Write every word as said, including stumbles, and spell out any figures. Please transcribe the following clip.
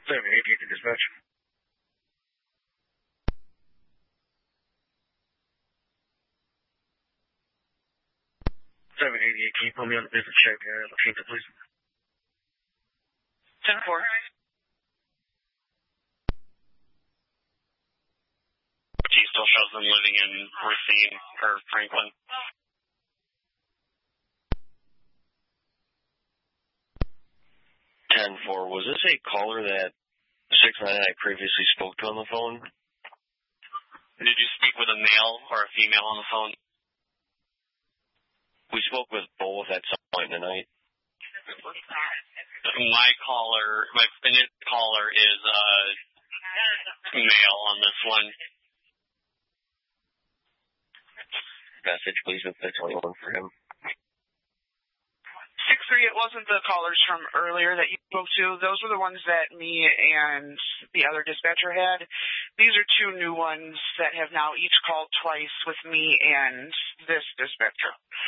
seven eighty-eight to dispatch. seven eighty-eight, can you put me on the business check, uh, location, please? ten four. He still shows them living in Racine, or Franklin. ten four, was this a caller that six nine nine previously spoke to on the phone? Did you speak with a male or a female on the phone? We spoke with both at some point in the night. My caller, my initial caller is uh, male on this one. Message, please, if that's only one for him. six three, it wasn't the callers from earlier that you spoke to. Those were the ones that me and the other dispatcher had. These are two new ones that have now each called twice with me and this dispatcher.